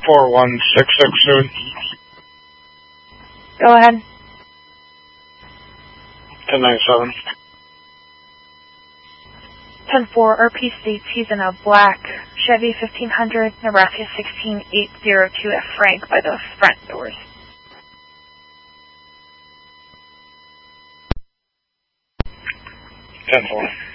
41662. Go ahead. 1097. 10-4, RP states he's in a black Chevy 1500, Nebraska 16802 at Frank by the front doors. 10-4.